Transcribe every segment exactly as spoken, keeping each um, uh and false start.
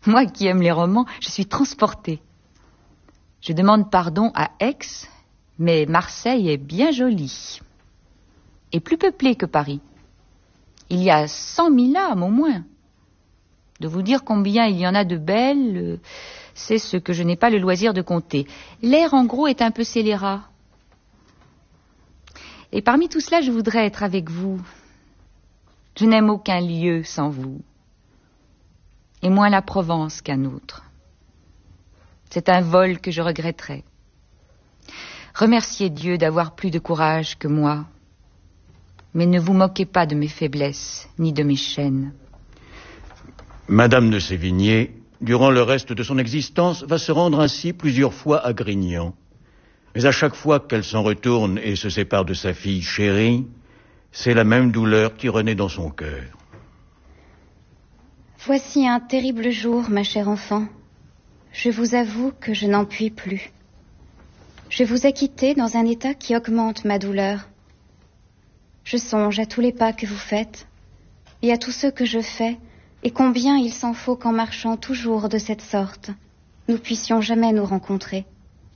Moi qui aime les romans, je suis transportée. Je demande pardon à Aix, mais Marseille est bien jolie. Et plus peuplée que Paris. Il y a cent mille âmes au moins. De vous dire combien il y en a de belles, c'est ce que je n'ai pas le loisir de compter. L'air, en gros, est un peu scélérat. Et parmi tout cela, je voudrais être avec vous. Je n'aime aucun lieu sans vous. Et moins la Provence qu'un autre. C'est un vol que je regretterais. Remerciez Dieu d'avoir plus de courage que moi. Mais ne vous moquez pas de mes faiblesses, ni de mes chaînes. Madame de Sévigné, durant le reste de son existence, va se rendre ainsi plusieurs fois à Grignan. Mais à chaque fois qu'elle s'en retourne et se sépare de sa fille chérie, c'est la même douleur qui renaît dans son cœur. Voici un terrible jour, ma chère enfant. Je vous avoue que je n'en puis plus. Je vous ai quitté dans un état qui augmente ma douleur. Je songe à tous les pas que vous faites, et à tous ceux que je fais, et combien il s'en faut qu'en marchant toujours de cette sorte, nous puissions jamais nous rencontrer.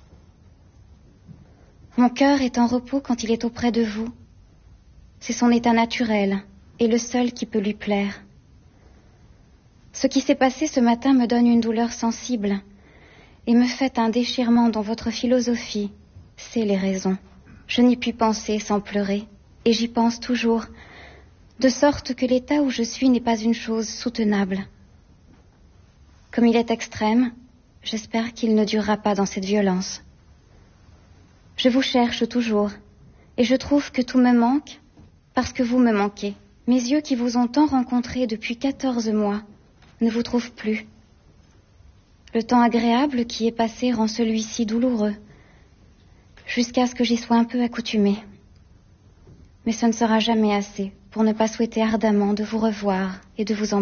Mon cœur est en repos quand il est auprès de vous. C'est son état naturel, et le seul qui peut lui plaire. Ce qui s'est passé ce matin me donne une douleur sensible, et me fait un déchirement dont votre philosophie sait les raisons. Je n'y puis penser sans pleurer, et j'y pense toujours, de sorte que l'état où je suis n'est pas une chose soutenable. Comme il est extrême, j'espère qu'il ne durera pas dans cette violence. Je vous cherche toujours, et je trouve que tout me manque, parce que vous me manquez. Mes yeux qui vous ont tant rencontré depuis quatorze mois ne vous trouvent plus. Le temps agréable qui est passé rend celui-ci douloureux, jusqu'à ce que j'y sois un peu accoutumée. Mais ce ne sera jamais assez pour ne pas souhaiter ardemment de vous revoir et de vous embrasser.